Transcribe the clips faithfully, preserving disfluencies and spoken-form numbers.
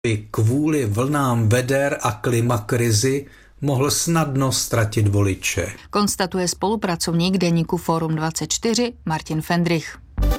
by kvůli vlnám veder a klimakrizi mohl snadno ztratit voliče. Konstatuje spolupracovník deníku Fórum dvacet čtyři Martin Fendrich.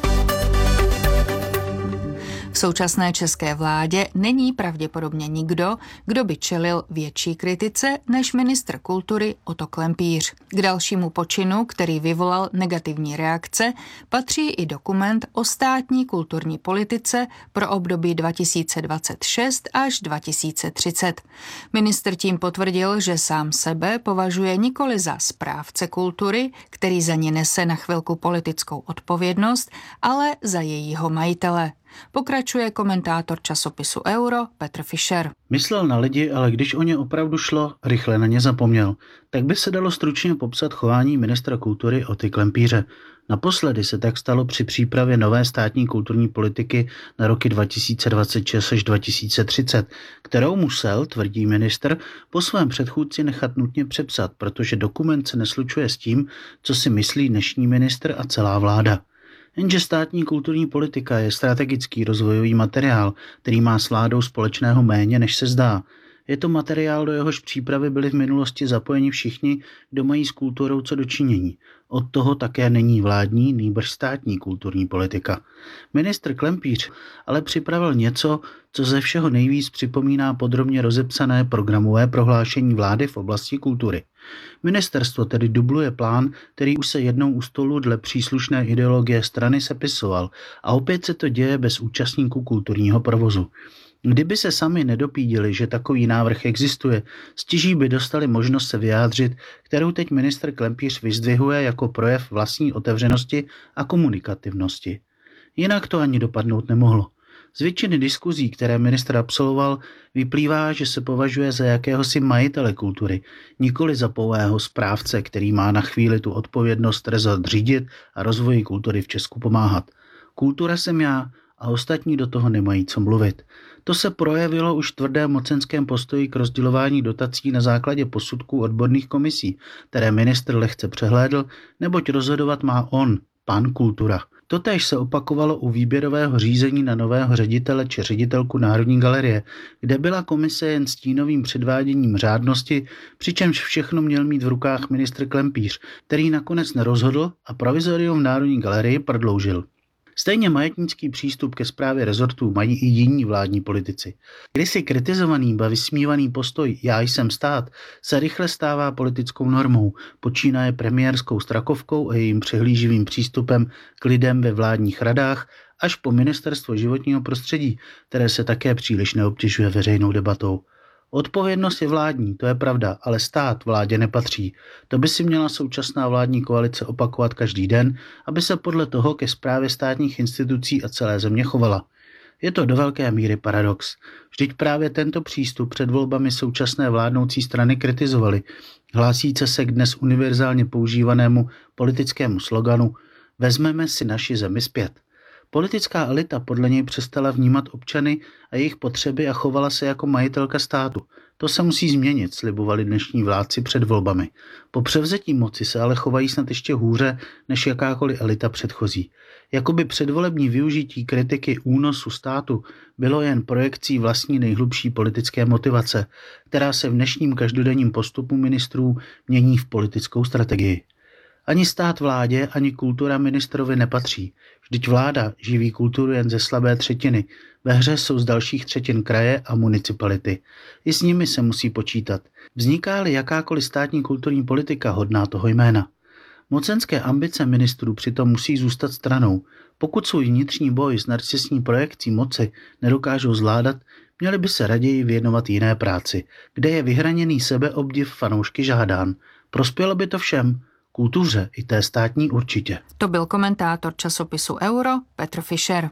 V současné české vládě není pravděpodobně nikdo, kdo by čelil větší kritice než ministr kultury Otto Klempíř. K dalšímu počinu, který vyvolal negativní reakce, patří i dokument o státní kulturní politice pro období dva tisíce dvacet šest až dva tisíce třicet. Ministr tím potvrdil, že sám sebe považuje nikoli za správce kultury, který za ně nese na chvilku politickou odpovědnost, ale za jejího majitele. Pokračuje komentátor časopisu Euro Petr Fischer. Myslel na lidi, ale když o ně opravdu šlo, rychle na ně zapomněl. Tak by se dalo stručně popsat chování ministra kultury Otty Klempíře. Naposledy se tak stalo při přípravě nové státní kulturní politiky na roky dva tisíce dvacet šest až dva tisíce třicet, kterou musel, tvrdí ministr, po svém předchůdci nechat nutně přepsat, protože dokument se neslučuje s tím, co si myslí dnešní ministr a celá vláda. Jenže státní kulturní politika je strategický rozvojový materiál, který má s vládou společného méně, než se zdá. Je to materiál, do jehož přípravy byli v minulosti zapojeni všichni, kdo mají s kulturou co dočinění. Od toho také není vládní, nýbrž státní kulturní politika. Ministr Klempíř ale připravil něco, co ze všeho nejvíc připomíná podrobně rozepsané programové prohlášení vlády v oblasti kultury. Ministerstvo tedy dubluje plán, který už se jednou u stolu dle příslušné ideologie strany sepisoval, a opět se to děje bez účastníků kulturního provozu. Kdyby se sami nedopídili, že takový návrh existuje, stěží by dostali možnost se vyjádřit, kterou teď ministr Klempíř vyzdvihuje jako projev vlastní otevřenosti a komunikativnosti. Jinak to ani dopadnout nemohlo. Z většiny diskuzí, které ministr absolvoval, vyplývá, že se považuje za jakéhosi majitele kultury, nikoli za pouhého správce, který má na chvíli tu odpovědnost rezort řídit a rozvoji kultury v Česku pomáhat. Kultura jsem já a ostatní do toho nemají co mluvit. To se projevilo už v tvrdém mocenském postoji k rozdělování dotací na základě posudků odborných komisí, které ministr lehce přehlédl, neboť rozhodovat má on, pan kultura. Totéž se opakovalo u výběrového řízení na nového ředitele či ředitelku Národní galerie, kde byla komise jen stínovým předváděním řádnosti, přičemž všechno měl mít v rukách ministr Klempíř, který nakonec nerozhodl a provizorium v Národní galerii prodloužil. Stejně majetnický přístup ke správě rezortů mají i jiní vládní politici. Kdysi kritizovaný ba vysmívaný postoj já jsem stát se rychle stává politickou normou, počínaje premiérskou Strakovkou a jejím přehlíživým přístupem k lidem ve vládních radách až po ministerstvo životního prostředí, které se také příliš neobtěžuje veřejnou debatou. Odpovědnost je vládní, to je pravda, ale stát vládě nepatří. To by si měla současná vládní koalice opakovat každý den, aby se podle toho ke správě státních institucí a celé země chovala. Je to do velké míry paradox. Vždyť právě tento přístup před volbami současné vládnoucí strany kritizovali, hlásíce se k dnes univerzálně používanému politickému sloganu Vezmeme si naši zemi zpět. Politická elita podle něj přestala vnímat občany a jejich potřeby a chovala se jako majitelka státu. To se musí změnit, slibovali dnešní vládci před volbami. Po převzetí moci se ale chovají snad ještě hůře než jakákoliv elita předchozí. Jakoby předvolební využití kritiky únosu státu bylo jen projekcí vlastní nejhlubší politické motivace, která se v dnešním každodenním postupu ministrů mění v politickou strategii. Ani stát vládě, ani kultura ministrovi nepatří. Vždyť vláda živí kulturu jen ze slabé třetiny. Ve hře jsou z dalších třetin kraje a municipality. I s nimi se musí počítat. Vzniká-li jakákoliv státní kulturní politika hodná toho jména. Mocenské ambice ministrů přitom musí zůstat stranou. Pokud svůj vnitřní boj s narcisní projekcí moci nedokážou zvládat, měli by se raději věnovat jiné práci, kde je vyhraněný sebeobdiv fanoušky žádán. Prospělo by to všem. Kultuře i té státní určitě. To byl komentátor časopisu Euro Petr Fischer.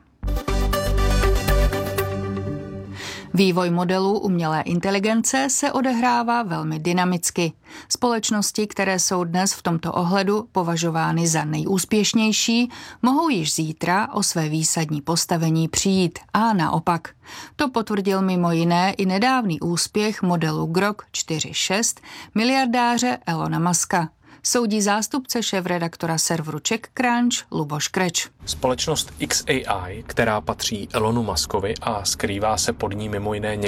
Vývoj modelů umělé inteligence se odehrává velmi dynamicky. Společnosti, které jsou dnes v tomto ohledu považovány za nejúspěšnější, mohou již zítra o své výsadní postavení přijít a naopak. To potvrdil mimo jiné i nedávný úspěch modelu Grok čtyři šest miliardáře Elona Muska. Soudí zástupce šéfredaktora serveru CzechCrunch Luboš Kreč. Společnost X A I, která patří Elonu Muskovi a skrývá se pod ní mimo jiné